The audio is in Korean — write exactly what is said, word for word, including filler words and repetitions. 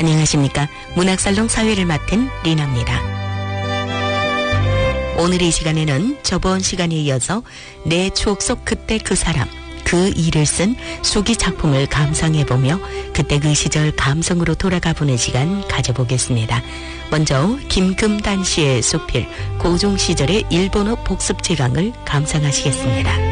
안녕하십니까. 문학살롱 사회를 맡은 리나입니다. 오늘 이 시간에는 저번 시간에 이어서 내 추억 속 그때 그 사람, 그 일을 쓴 수기 작품을 감상해보며 그때 그 시절 감성으로 돌아가 보는 시간 가져보겠습니다. 먼저 김금단 씨의 수필 고종 시절의 일본어 복습 제강을 감상하시겠습니다.